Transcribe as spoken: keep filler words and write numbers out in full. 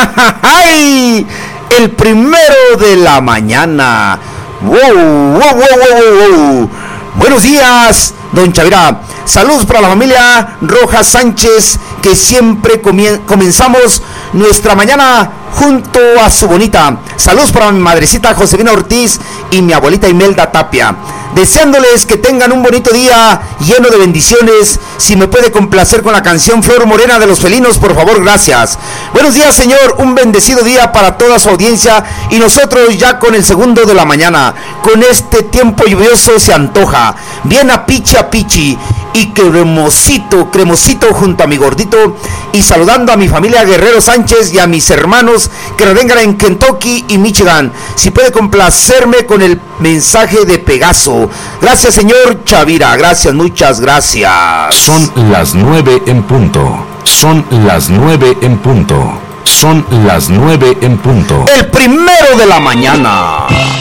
¡Ay! El primero de la mañana. ¡Wow! ¡Wow, wow, wow, wow! Buenos días, don Chavira. Saludos para la familia Rojas Sánchez, que siempre comien- comenzamos nuestra mañana junto a su bonita. Saludos para mi madrecita Josefina Ortiz y mi abuelita Imelda Tapia. Deseándoles que tengan un bonito día lleno de bendiciones. Si me puede complacer con la canción Flor Morena de los Felinos, por favor, gracias. Buenos días, señor. Un bendecido día para toda su audiencia. Y nosotros ya con el segundo de la mañana. Con este tiempo lluvioso se antoja. Bien a pichi a pichi. Y cremosito, cremosito junto a mi gordito. Y saludando a mi familia Guerrero Sánchez y a mis hermanos que revengan en Kentucky y Michigan. Si puede complacerme con el mensaje de Pegaso. Gracias, señor Chavira. Gracias, muchas gracias. Son las nueve en punto. Son las nueve en punto. Son las nueve en punto. El primero de la mañana.